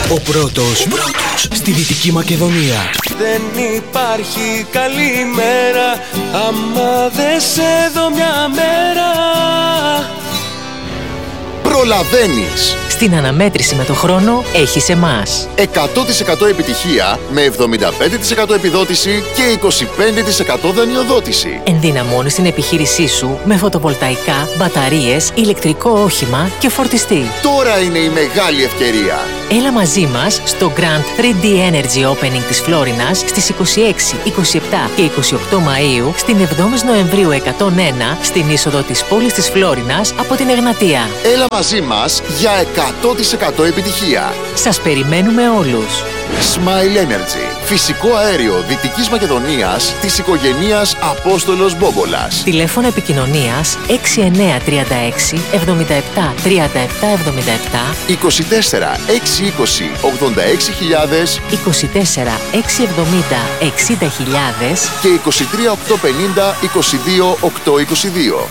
Ο πρώτος στη Δυτική Μακεδονία. Δεν υπάρχει καλή μέρα άμα δεν σε δω μια μέρα. Προλαβαίνεις. Στην αναμέτρηση με το χρόνο έχεις εμάς. 100% επιτυχία με 75% επιδότηση και 25% δανειοδότηση. Ενδυναμώνεις την επιχείρησή σου με φωτοβολταϊκά, μπαταρίες, ηλεκτρικό όχημα και φορτιστή. Τώρα είναι η μεγάλη ευκαιρία. Έλα μαζί μας στο Grand 3D Energy Opening της Φλόρινας στις 26, 27 και 28 Μαΐου, στην 7η Νοεμβρίου 101, στην είσοδο της πόλης της Φλόρινας από την Εγνατία. Έλα μαζί μας για 100% επιτυχία. Σας περιμένουμε όλους. Smile Energy. Φυσικό αέριο Δυτικής Μακεδονίας της οικογένειας Απόστολος Μπόμπολας. Τηλέφωνο επικοινωνίας 6936 77 37 77, 24 620 86.000 24 670 60.000 και 23 850 22 822.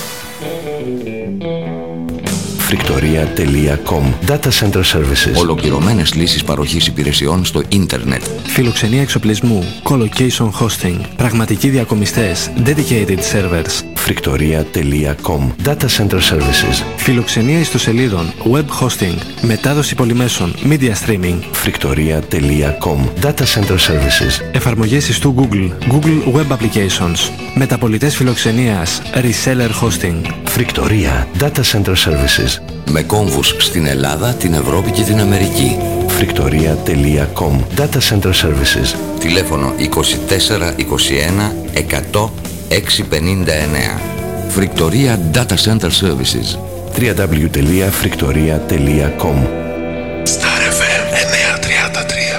Frictoria.com Data Center Services. Ολοκληρωμένες λύσεις παροχής υπηρεσιών στο ίντερνετ. Φιλοξενία εξοπλισμού, colocation hosting, πραγματικοί διακομιστές, dedicated servers. Frictoria.com Data Center Services. Φιλοξενία ιστοσελίδων, web hosting, μετάδοση πολυμέσων, media streaming. Frictoria.com Data Center Services. Εφαρμογές ιστού Google, Google Web Applications. Μεταπολιτές φιλοξενίας, reseller hosting. Frictoria Data Center Services. Με κόμβους στην Ελλάδα, την Ευρώπη και την Αμερική. Frictoria.com Data Center Services. Τηλέφωνο 24 21 100 659. Frictoria Data Center Services. www.frictoria.com. Star FM 933.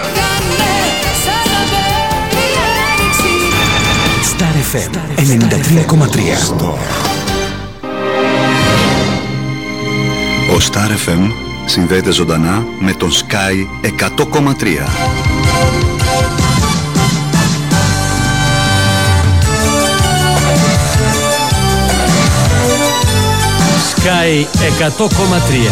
Star FM 93,3. Ο Star FM συνδέεται ζωντανά με τον Sky 100,3. Sky 100,3.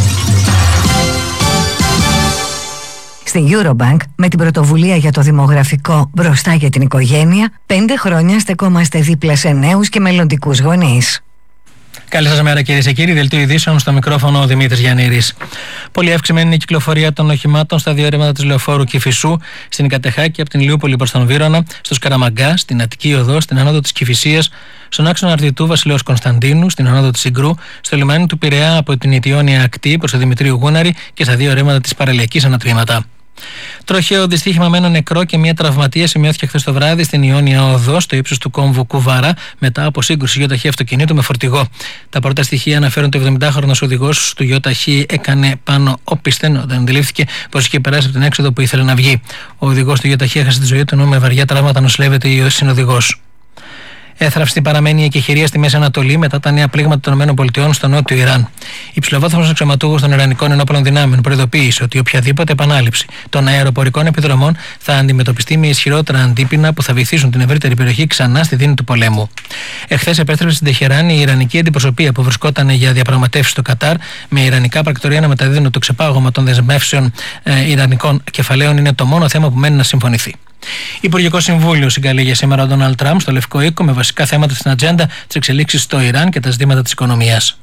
Στην Eurobank, με την πρωτοβουλία για το δημογραφικό μπροστά για την οικογένεια, 5 χρόνια στεκόμαστε δίπλα σε νέους και μελλοντικούς γονείς. Καλή σας μέρα κυρίες και κύριοι, δελτίο ειδήσεων στο μικρόφωνο ο Δημήτρης Γιαννήρης. Πολύ αυξημένη είναι η κυκλοφορία των οχημάτων στα δύο ρέματα της λεωφόρου Κηφισού, στην Ικατεχάκη από την Ηλιούπολη προς τον Βύρωνα, στο Σκαραμαγκά, στην Αττική Οδό, στην ανόδο της Κηφισίας, στον άξονα Αρτιτού Βασιλέως Κωνσταντίνου, στην ανόδο της Συγκρού, στο λιμάνι του Πειραιά από την Ιτιώνια Ακτή προς τον Δημητρίου Γούναρη και στα δύο ρέματα της Παραλιακής ανατμήματα. Τροχαίο δυστύχημα με ένα νεκρό και μία τραυματία σημειώθηκε χθες το βράδυ στην Ιόνια Οδό, στο ύψος του κόμβου Κουβάρα, μετά από σύγκρουση γιοταχή αυτοκινήτου με φορτηγό. Τα πρώτα στοιχεία αναφέρουν ότι ο 70χρονος οδηγός του γιοταχή έκανε πάνω όπισθεν όταν αντιλήφθηκε πως είχε περάσει από την έξοδο που ήθελε να βγει. Ο οδηγός του γιοταχή έχασε τη ζωή του, ενώ με βαριά τραύματα νοσηλεύεται ο συνοδηγός. Έθραυστη παραμένει η εκεχηρία στη Μέση Ανατολή μετά τα νέα πλήγματα των ΗΠΑ στο νότιο Ιράν. Υψηλοβάθμος αξιωματούχος των Ιρανικών Ενόπλων Δυνάμεων προειδοποίησε ότι οποιαδήποτε επανάληψη των αεροπορικών επιδρομών θα αντιμετωπιστεί με ισχυρότερα αντίπεινα που θα βυθίσουν την ευρύτερη περιοχή ξανά στη δίνη του πολέμου. Εχθές επέστρεψε στην Τεχεράνη η Ιρανική αντιπροσωπεία που βρισκόταν για διαπραγματεύσεις στο Κατάρ, με ιρανικά πρακτορία να μεταδίδουν το ξεπάγωμα των δεσμεύσεων ιρανικών κεφαλαίων είναι το μόνο θέμα που μένει να συμφωνηθεί. Υπουργικό Συμβούλιο συγκαλεί για σήμερα ο Ντόναλντ Τραμπ στο Λευκό Οίκο με βασικά θέματα στην ατζέντα, τις εξελίξεις στο Ιράν και τα ζητήματα της οικονομίας.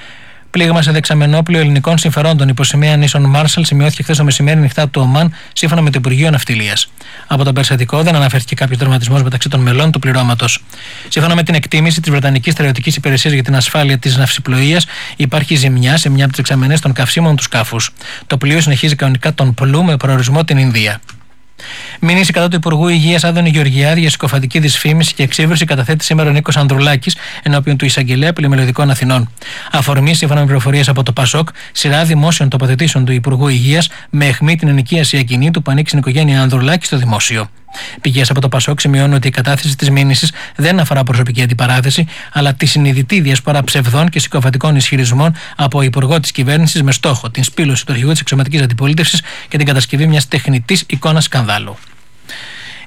Πλήγμα σε δεξαμενόπλοιο ελληνικών συμφερόντων υπό σημαία νήσων Μάρσαλ σημειώθηκε χθες το μεσημέρι νυχτά του Ομάν, σύμφωνα με το Υπουργείο Ναυτιλίας. Από τον Περσατικό δεν αναφέρθηκε κάποιο τραυματισμός μεταξύ των μελών του πληρώματος. Σύμφωνα με την εκτίμηση της Βρετανικής Στρατιωτικής Υπηρεσίας για την Ασφάλεια της Ναυσιπλοείας, υπάρχει ζημιά σε μια από τις δεξαμενές των καυσίμων του σκάφους. Το πλοίο συνεχίζει κανονικά τον πλού με προορισμό την Ινδία. Μήνυση κατά του Υπουργού Υγείας Άδωνη Γεωργιάδη για συκοφαντική δυσφήμιση και εξύβριση καταθέτει σήμερα ο Νίκος Ανδρουλάκης ενώπιον του Εισαγγελέα Πλημελωδικών Αθηνών. Αφορμή, σύμφωνα με πληροφορίες από το ΠΑΣΟΚ, σειρά δημόσιων τοποθετήσεων του Υπουργού Υγείας με αιχμή την ενοικίαση ακινήτου που ανήκει στην οικογένεια Ανδρουλάκη στο δημόσιο. Πηγές από το ΠΑΣΟΚ σημειώνουν ότι η κατάθεση της μήνυσης δεν αφορά προσωπική αντιπαράθεση, αλλά τη συνειδητή διασπορά ψευδών και συκοφαντικών ισχυρισμών από υπουργό της κυβέρνησης με στόχο την σπήλωση του αρχηγού της αξιωματικής αντιπολίτευσης και την κατασκευή μιας τεχνητής εικόνας σκανδάλου.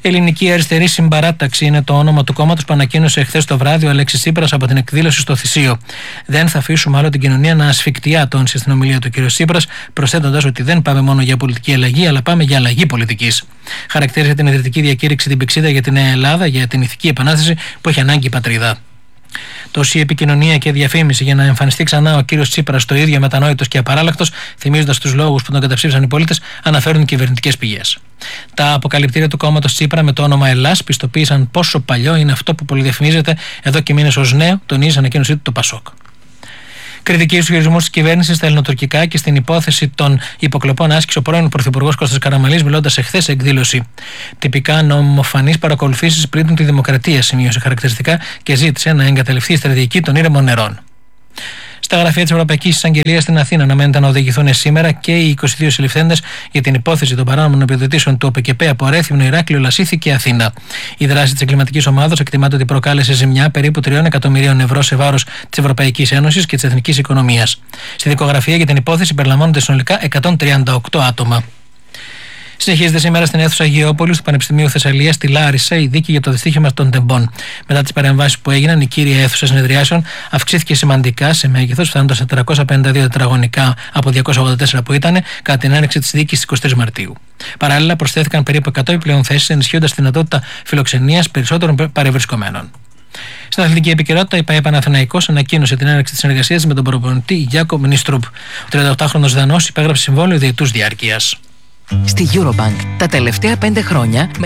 Ελληνική Αριστερή Συμπαράταξη είναι το όνομα του κόμματος που ανακοίνωσε χθες το βράδυ ο Αλέξης Τσίπρας από την εκδήλωση στο Θησίο. Δεν θα αφήσουμε άλλο την κοινωνία να ασφικτιά, τόνισε στην ομιλία του κ. Τσίπρας, προσθέτοντας ότι δεν πάμε μόνο για πολιτική αλλαγή, αλλά πάμε για αλλαγή πολιτικής. Χαρακτήρισε την ιδρυτική διακήρυξη την Πηξίδα για τη Νέα Ελλάδα, για την ηθική επανάσταση που έχει ανάγκη η πατρίδα. Τόση επικοινωνία και διαφήμιση για να εμφανιστεί ξανά ο κύριος Τσίπρας το ίδιο μετανόητος και απαράλλακτος, θυμίζοντας τους λόγους που τον καταψήφισαν οι πολίτες, αναφέρουν κυβερνητικές πηγές. Τα αποκαλυπτήρια του κόμματος Τσίπρα με το όνομα Ελλάς πιστοποίησαν πόσο παλιό είναι αυτό που πολυδιαφημίζεται εδώ και μήνες ως νέο, τονίζει στην ανακοίνωσή του το ΠΑΣΟΚ. Κριτική στους χειρισμούς της κυβέρνησης στα ελληνοτουρκικά και στην υπόθεση των υποκλοπών άσκησε ο πρώην Πρωθυπουργός Κώστας Καραμανλής, μιλώντας εχθές σε εκδήλωση. Τυπικά νομοφανείς παρακολουθήσεις πλήττουν τη δημοκρατία, σημείωσε χαρακτηριστικά και ζήτησε να εγκαταλειφθεί η στρατηγική των ήρεμων νερών. Στα γραφεία της Ευρωπαϊκής Εισαγγελίας στην Αθήνα αναμένεται να οδηγηθούν σήμερα και οι 22 συλληφθέντες για την υπόθεση των παράνομων επιδοτήσεων του ΟΠΕΚΕΠΕ από Ρέθυμνο, Ηράκλειο, Λασίθι και Αθήνα. Η δράση της εγκληματικής ομάδας εκτιμάται ότι προκάλεσε ζημιά περίπου 3 εκατομμυρίων ευρώ σε βάρος της Ευρωπαϊκής Ένωσης και της εθνικής οικονομίας. Στη δικογραφία για την υπόθεση περιλαμβάνονται συνολικά 138 άτομα. Συνεχίζεται σήμερα στην αίθουσα Αγιώπολης του Πανεπιστημίου Θεσσαλίας στη Λάρισα η δίκη για το δυστύχημα των τεμπών. Μετά τις παρεμβάσεις που έγιναν, η κύρια αίθουσα συνεδριάσεων αυξήθηκε σημαντικά σε μέγεθος, φτάνοντας σε 452 τετραγωνικά από 284 που ήταν κατά την έναρξη της δίκης στις 23 Μαρτίου. Παράλληλα, προσθέθηκαν περίπου 100 επιπλέον θέσεις, ενισχύοντας τη δυνατότητα φιλοξενίας περισσότερων παρευρισκομένων. Στην αθλητική επικαιρότητα, η ΠΑΕ Παναθηναϊκός ανακοίνωσε την έναρξη της συνεργασίας με τον προπονητή Γιάκομ Νίστρουπ. Ο 38χρονος Δανός υπέγραψε συμβόλαιο διετούς διάρκειας. Στη Eurobank τα τελευταία 5 χρόνια με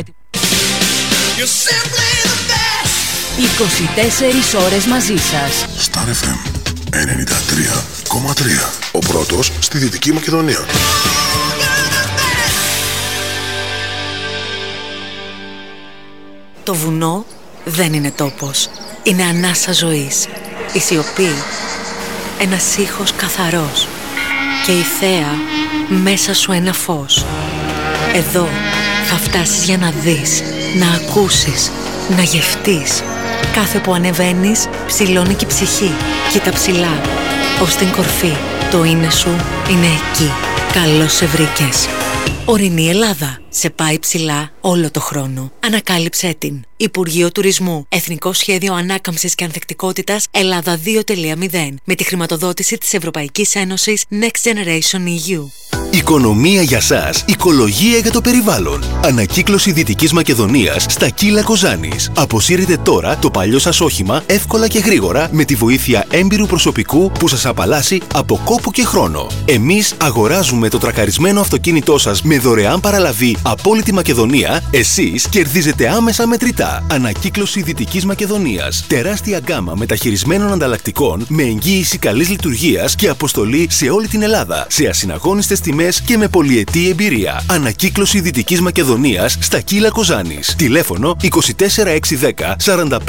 24 ώρες μαζί σας. Star FM 93,3. Ο πρώτος στη Δυτική Μακεδονία. Το βουνό δεν είναι τόπος. Είναι ανάσα ζωής. Η σιωπή, ένας ήχος καθαρός. Και η θέα μέσα σου ένα φως. Εδώ θα φτάσεις για να δεις, να ακούσεις, να γευτείς. Κάθε που ανεβαίνεις ψηλώνει και η ψυχή. Κοίτα ψηλά, ως την κορφή. Το είναι σου είναι εκεί. Καλώς σε βρήκες. Ορεινή Ελλάδα. Σε πάει ψηλά όλο το χρόνο. Ανακάλυψέ την. Υπουργείο Τουρισμού. Εθνικό Σχέδιο Ανάκαμψης και Ανθεκτικότητας Ελλάδα 2.0. Με τη χρηματοδότηση της Ευρωπαϊκής Ένωσης Next Generation EU. Οικονομία για σας, οικολογία για το περιβάλλον. Ανακύκλωση Δυτικής Μακεδονίας στα Κύλα Κοζάνης. Αποσύρετε τώρα το παλιό σας όχημα εύκολα και γρήγορα με τη βοήθεια έμπειρου προσωπικού που σας απαλλάσσει από κόπο και χρόνο. Εμείς αγοράζουμε το τρακαρισμένο αυτοκίνητό σας με δωρεάν παραλαβή από όλη τη Μακεδονία. Εσείς κερδίζετε άμεσα μετρητά. Ανακύκλωση Δυτικής Μακεδονίας. Τεράστια γκάμα μεταχειρισμένων ανταλλακτικών με εγγύηση καλής λειτουργίας και αποστολή σε όλη την Ελλάδα. Σε ασυναγώνιστες τιμές και με πολυετή εμπειρία. Ανακύκλωση Δυτικής Μακεδονίας στα Κύλα Κοζάνης. Τηλέφωνο 24610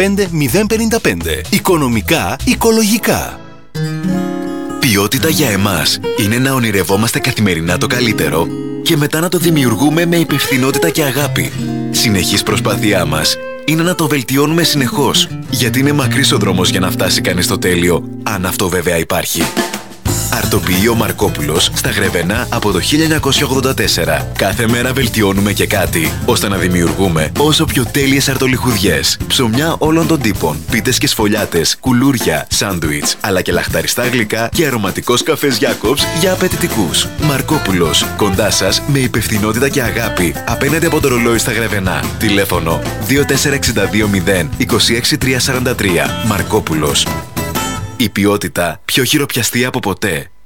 45055. Οικονομικά, οικολογικά. Ποιότητα για εμάς είναι να ονειρευόμαστε καθημερινά το καλύτερο και μετά να το δημιουργούμε με υπευθυνότητα και αγάπη. Συνεχής προσπάθειά μας είναι να το βελτιώνουμε συνεχώς, γιατί είναι μακρύς ο δρόμος για να φτάσει κανείς στο τέλειο, αν αυτό βέβαια υπάρχει. Αρτοποιείο Μαρκόπουλος στα Γρεβενά από το 1984. Κάθε μέρα βελτιώνουμε και κάτι, ώστε να δημιουργούμε όσο πιο τέλειες αρτολιχουδιές. Ψωμιά όλων των τύπων, πίτες και σφολιάτες, κουλούρια, σάντουιτς, αλλά και λαχταριστά γλυκά και αρωματικός καφές Jacobs για απαιτητικούς. Μαρκόπουλος, κοντά σας με υπευθυνότητα και αγάπη, απέναντι από το ρολόι στα Γρεβενά. Τηλέφωνο 24620 26343. Μαρκόπουλος. Η ποιότητα πιο χειροπιαστή από ποτέ.